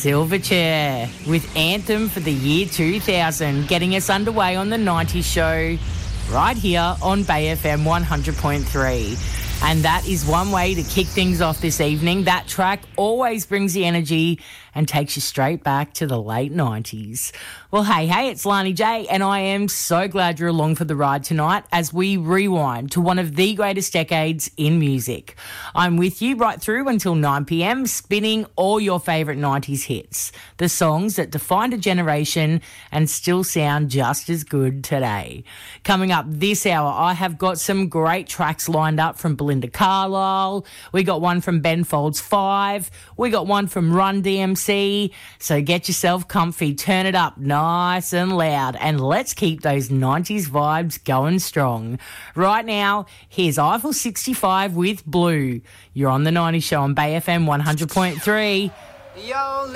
Silverchair with Anthem for the year 2000, getting us underway on the 90s show right here on Bay FM 100.3. And that is one way to kick things off this evening. That track always brings the energy and takes you straight back to the late 90s. Well, hey, it's Lani J, and I am so glad you're along for the ride tonight as we rewind to one of the greatest decades in music. I'm with you right through until 9 p.m, spinning all your favourite 90s hits, the songs that defined a generation and still sound just as good today. Coming up this hour, I have got some great tracks lined up from Belinda Carlisle. We got one from Ben Folds 5. We got one from Run DMC. So get yourself comfy, turn it up nice and loud, and let's keep those 90s vibes going strong. Right now, here's Eiffel 65 with Blue. You're on the 90s show on Bay FM 100.3. Yo.